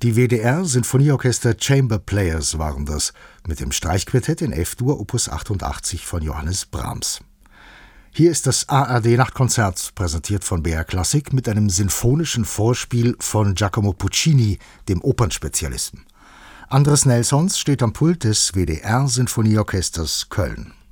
Die WDR-Sinfonieorchester Chamber Players waren das, mit dem Streichquartett in F-Dur Opus 88 von Johannes Brahms. Hier ist das ARD-Nachtkonzert, präsentiert von BR Klassik, mit einem sinfonischen Vorspiel von Giacomo Puccini, dem Opernspezialisten. Andres Nelsons steht am Pult des WDR-Sinfonieorchesters Köln.